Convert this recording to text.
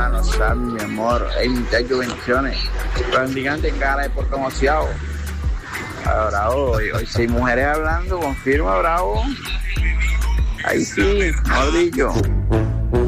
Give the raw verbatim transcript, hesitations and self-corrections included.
hermano, Sammy, mi amor. Hey, muchachos, bendiciones. Los indicantes en cara de Puerto Mociao. Ah, bravo, hoy, hoy seis mujeres hablando, confirma, bravo. Ahí sí, mejor dicho.